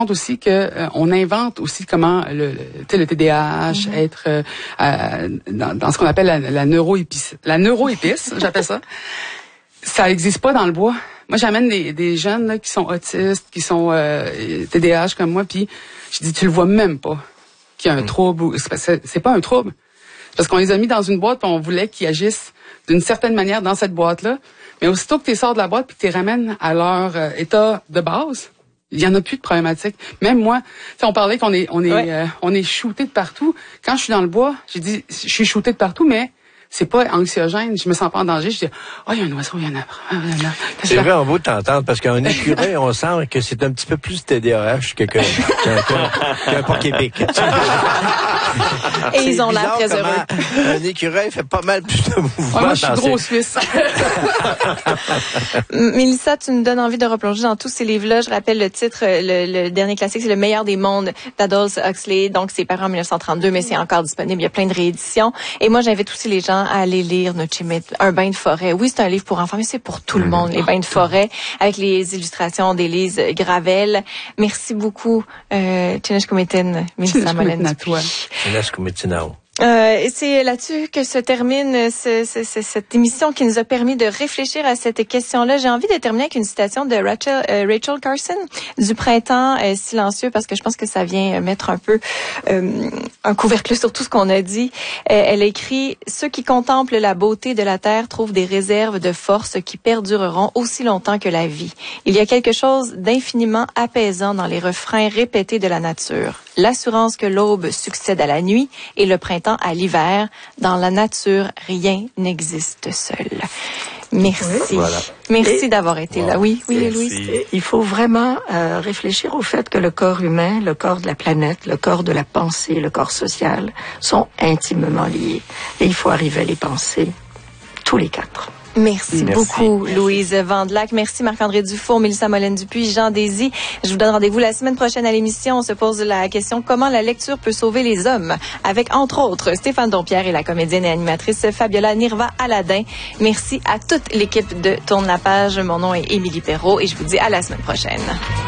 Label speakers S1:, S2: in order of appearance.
S1: aussi que on invente aussi comment le TDAH être dans ce qu'on appelle la neuroépice, j'appelle ça. Ça n'existe pas dans le bois. Moi, j'amène des jeunes là, qui sont autistes, qui sont TDAH comme moi, puis je dis tu le vois même pas qu'il y a un trouble. C'est pas un trouble. C'est parce qu'on les a mis dans une boîte, puis on voulait qu'ils agissent d'une certaine manière dans cette boîte-là. Mais aussitôt que tu sors de la boîte puis que tu les ramènes à leur état de base, il y en a plus de problématiques. Même moi, on parlait qu'on est shooté de partout. Quand je suis dans le bois, j'ai dit je suis shooté de partout, mais c'est pas anxiogène. Je me sens pas en danger. Je dis il y a un oiseau, il y en a.
S2: C'est vraiment beau de t'entendre parce qu'un écureuil, on sent que c'est un petit peu plus TDAH qu'un porc-épic.
S3: Et ils ont l'air très heureux.
S2: Un écureuil fait pas mal plus de mouvements.
S1: Moi, je suis gros suisse.
S3: Mélissa, tu nous donnes envie de replonger dans tous ces livres-là. Je rappelle le titre, le dernier classique, c'est Le meilleur des mondes d'Aldous Huxley. Donc, c'est paru en 1932, mais c'est encore disponible. Il y a plein de rééditions. Et moi, j'invite aussi les gens à aller lire Un bain de forêt. Oui, c'est un livre pour enfants, mais c'est pour tout le monde, Les bains de forêt, avec les illustrations d'Élise Gravel. Merci beaucoup, Tinesh Kumetin, Mélissa Molen. C'est là-dessus que se termine cette émission qui nous a permis de réfléchir à cette question-là. J'ai envie de terminer avec une citation de Rachel Carson du Printemps silencieux, parce que je pense que ça vient mettre un peu un couvercle sur tout ce qu'on a dit. Elle écrit « Ceux qui contemplent la beauté de la terre trouvent des réserves de force qui perdureront aussi longtemps que la vie. Il y a quelque chose d'infiniment apaisant dans les refrains répétés de la nature. L'assurance que l'aube succède à la nuit et le printemps à l'hiver. Dans la nature, rien n'existe seul. » Merci. Voilà. Merci d'avoir été là. Oui, Louise.
S4: Il faut vraiment réfléchir au fait que le corps humain, le corps de la planète, le corps de la pensée, le corps social sont intimement liés. Et il faut arriver à les penser tous les quatre.
S3: Merci beaucoup, Louise Vandelac. Merci, Marc-André Dufour, Mélissa Molène-Dupuis, Jean Désy. Je vous donne rendez-vous la semaine prochaine à l'émission. On se pose la question comment la lecture peut sauver les hommes, avec, entre autres, Stéphane Dompierre et la comédienne et animatrice Fabiola Nirva-Aladin. Merci à toute l'équipe de Tourne la page. Mon nom est Émilie Perrault et je vous dis à la semaine prochaine.